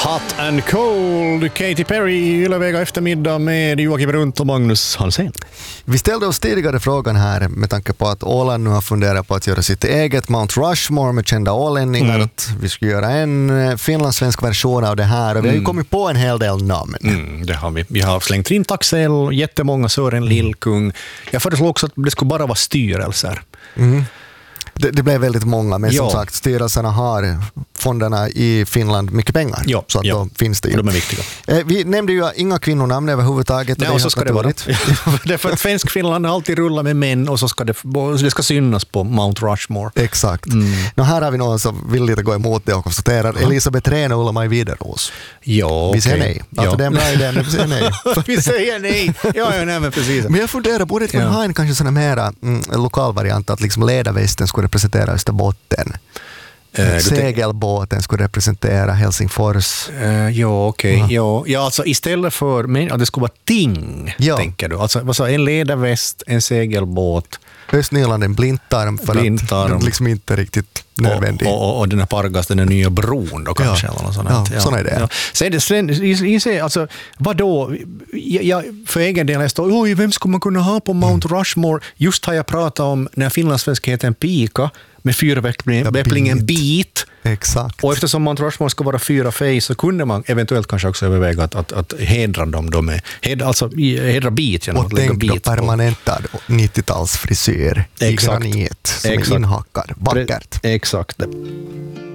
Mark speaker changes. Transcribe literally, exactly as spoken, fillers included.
Speaker 1: Hot and Cold, Katy Perry i Ylevega eftermiddag med Joakim Runt och Magnus Hansen.
Speaker 2: Vi ställde oss tidigare frågan här med tanke på att Åland nu har funderat på att göra sitt eget Mount Rushmore med kända ålänningar, mm. att vi skulle göra en finlandssvensk version av det här, och vi har ju
Speaker 1: mm.
Speaker 2: kommit på en hel del namn.
Speaker 1: Mm, det har vi. Vi har slängt in Taxel, jättemånga Sören Lillkung. Jag föreslår också att det skulle bara vara styrelser.
Speaker 2: Mm. Det, det blev väldigt många, men
Speaker 1: ja.
Speaker 2: som sagt, styrelserna har fonderna i Finland mycket pengar,
Speaker 1: ja,
Speaker 2: så att
Speaker 1: ja.
Speaker 2: då finns det ju.
Speaker 1: De är viktiga.
Speaker 2: Eh, vi nämnde ju inga kvinnonamn överhuvudtaget.
Speaker 1: Nej, och så ska det vara. Det är för att svensk Finland alltid rullar med män, och så ska det, det ska synas på Mount Rushmore.
Speaker 2: Exakt.
Speaker 1: Mm.
Speaker 2: Nu här har vi någon som vill lite gå emot det och konstaterar ja. Elisabeth Rehn och Ulla-Maj Wideros.
Speaker 1: Ja,
Speaker 2: vi säger
Speaker 1: okay.
Speaker 2: nej. Alltså
Speaker 1: ja.
Speaker 2: det är en bra idé, men vi säger nej.
Speaker 1: vi säger nej. Ja, ja, nej, men precis.
Speaker 2: Men jag funderar, borde inte man ja. ha en kanske sån här mera mm, lokal variant, att liksom ledarvästen skulle representera Österbotten. Uh, Segelbåten skulle representera Helsingfors.
Speaker 1: Uh, ja, okej. Okay. Ja. Ja, alltså istället för men, att det skulle vara ting, ja. tänker du. Alltså vad sa, en ledarväst, en segelbåt.
Speaker 2: Östnyland, en blindtarm för
Speaker 1: blindtarm.
Speaker 2: att det liksom inte riktigt nödvändigt.
Speaker 1: Och, och, och den här Pargas, den nya bron då kanske.
Speaker 2: Ja,
Speaker 1: eller något sånt.
Speaker 2: ja,
Speaker 1: ja.
Speaker 2: sån är det.
Speaker 1: Ja. Sen, sen, sen, alltså, vadå? Jag, för egen del, jag står, oj, vem skulle man kunna ha på Mount Rushmore? Just har jag pratat om när finlandssvenskheten pika med fyrväpplingen bit.
Speaker 2: Exakt.
Speaker 1: Och eftersom Mount Rushmore ska vara fyra fej, så kunde man eventuellt kanske också överväga att, att, att hedra dem. De är, hedra, alltså hedra bit genom
Speaker 2: och
Speaker 1: att lägga bit.
Speaker 2: Och tänk då permanentad nittiotalsfrisyr i granit som Exakt. är inhackad. Vackert.
Speaker 1: Exakt.